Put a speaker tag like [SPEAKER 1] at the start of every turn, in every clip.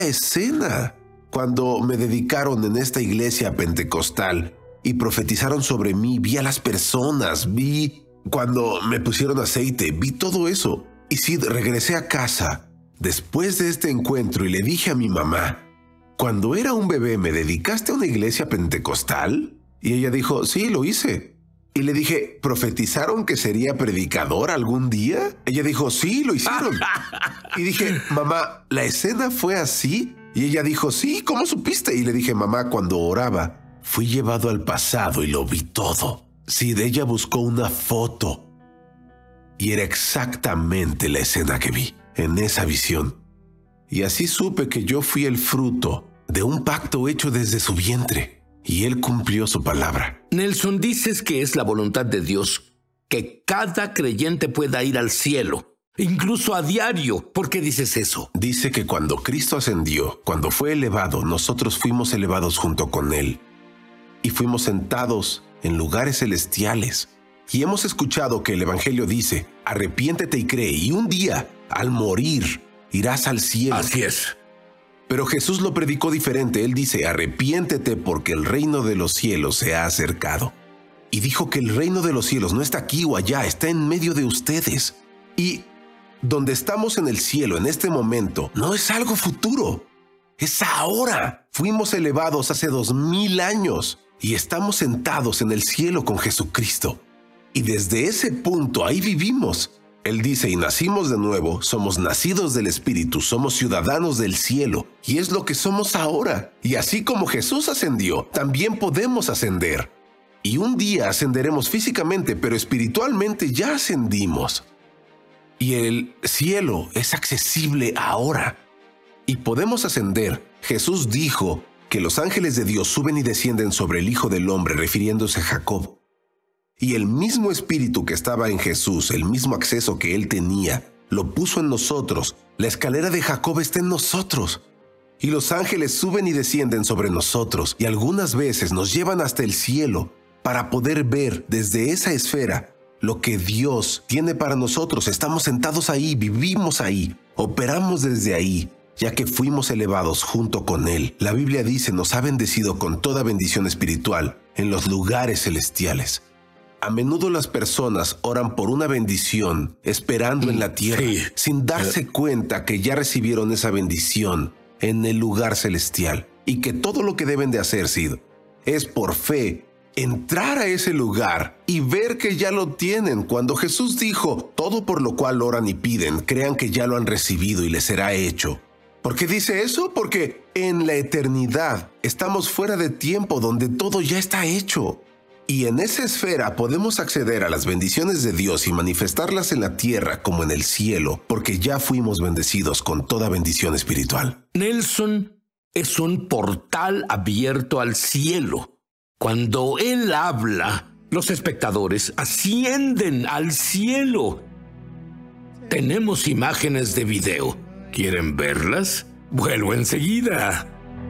[SPEAKER 1] escena. Cuando me dedicaron en esta iglesia pentecostal y profetizaron sobre mí, vi a las personas, vi cuando me pusieron aceite, vi todo eso. Y sí, regresé a casa después de este encuentro y le dije a mi mamá, cuando era un bebé, ¿me dedicaste a una iglesia pentecostal? Y ella dijo, sí, lo hice. Y le dije, ¿profetizaron que sería predicador algún día? Ella dijo, sí, lo hicieron. Y dije, mamá, ¿la escena fue así? Y ella dijo, sí, ¿cómo supiste? Y le dije, mamá, cuando oraba, fui llevado al pasado y lo vi todo. Sí, de ella buscó una foto. Y era exactamente la escena que vi en esa visión. Y así supe que yo fui el fruto de un pacto hecho desde su vientre. Y él cumplió su palabra.
[SPEAKER 2] Nelson, dices que es la voluntad de Dios que cada creyente pueda ir al cielo, incluso a diario. ¿Por qué dices eso?
[SPEAKER 1] Dice que cuando Cristo ascendió, cuando fue elevado, nosotros fuimos elevados junto con él. Y fuimos sentados en lugares celestiales. Y hemos escuchado que el Evangelio dice, arrepiéntete y cree, y un día, al morir, irás al cielo.
[SPEAKER 2] Así es.
[SPEAKER 1] Pero Jesús lo predicó diferente. Él dice, arrepiéntete porque el reino de los cielos se ha acercado. Y dijo que el reino de los cielos no está aquí o allá, está en medio de ustedes. Y donde estamos en el cielo en este momento no es algo futuro, es ahora. Fuimos elevados hace 2000 años y estamos sentados en el cielo con Jesucristo. Y desde ese punto ahí vivimos. Él dice, y nacimos de nuevo, somos nacidos del Espíritu, somos ciudadanos del cielo, y es lo que somos ahora. Y así como Jesús ascendió, también podemos ascender. Y un día ascenderemos físicamente, pero espiritualmente ya ascendimos. Y el cielo es accesible ahora. Y podemos ascender. Jesús dijo que los ángeles de Dios suben y descienden sobre el Hijo del Hombre, refiriéndose a Jacob. Y el mismo espíritu que estaba en Jesús, el mismo acceso que él tenía, lo puso en nosotros. La escalera de Jacob está en nosotros. Y los ángeles suben y descienden sobre nosotros y algunas veces nos llevan hasta el cielo para poder ver desde esa esfera lo que Dios tiene para nosotros. Estamos sentados ahí, vivimos ahí, operamos desde ahí, ya que fuimos elevados junto con Él. La Biblia dice, nos ha bendecido con toda bendición espiritual en los lugares celestiales. A menudo las personas oran por una bendición esperando en la tierra, sin darse cuenta que ya recibieron esa bendición en el lugar celestial y que todo lo que deben de hacer, Sid, es por fe entrar a ese lugar y ver que ya lo tienen. Cuando Jesús dijo, todo por lo cual oran y piden, crean que ya lo han recibido y les será hecho. ¿Por qué dice eso? Porque en la eternidad estamos fuera de tiempo donde todo ya está hecho. Y en esa esfera podemos acceder a las bendiciones de Dios y manifestarlas en la tierra como en el cielo, porque ya fuimos bendecidos con toda bendición espiritual.
[SPEAKER 2] Nelson es un portal abierto al cielo. Cuando él habla, los espectadores ascienden al cielo. Tenemos imágenes de video. ¿Quieren verlas? Vuelvo enseguida.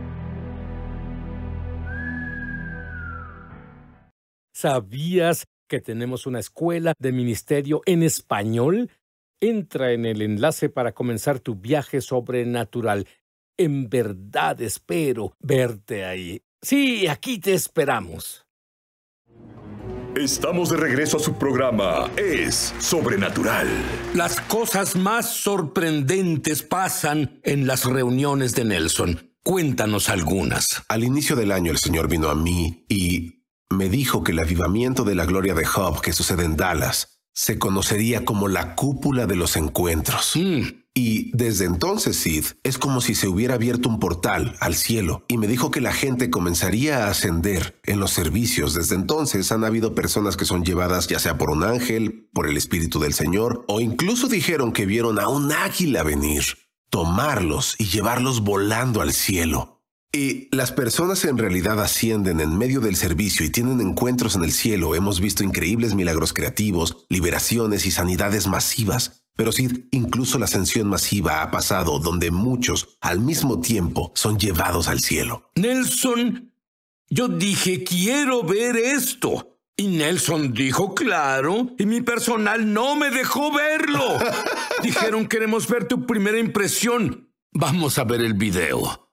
[SPEAKER 3] ¿Sabías que tenemos una escuela de ministerio en español? Entra en el enlace para comenzar tu viaje sobrenatural. En verdad espero verte ahí. Sí, aquí te esperamos.
[SPEAKER 4] Estamos de regreso a su programa Es Sobrenatural.
[SPEAKER 2] Las cosas más sorprendentes pasan en las reuniones de Nelson. Cuéntanos algunas.
[SPEAKER 1] Al inicio del año el Señor vino a mí y me dijo que el avivamiento de la gloria de Job que sucede en Dallas se conocería como la cúpula de los encuentros. Y desde entonces, Sid, es como si se hubiera abierto un portal al cielo y me dijo que la gente comenzaría a ascender en los servicios. Desde entonces han habido personas que son llevadas ya sea por un ángel, por el Espíritu del Señor, o incluso dijeron que vieron a un águila venir, tomarlos y llevarlos volando al cielo. Y las personas en realidad ascienden en medio del servicio y tienen encuentros en el cielo. Hemos visto increíbles milagros creativos, liberaciones y sanidades masivas. Pero sí, incluso la ascensión masiva ha pasado donde muchos al mismo tiempo son llevados al cielo.
[SPEAKER 2] Nelson, yo dije, quiero ver esto. Y Nelson dijo, claro, y mi personal no me dejó verlo. Dijeron, queremos ver tu primera impresión. Vamos a ver el video.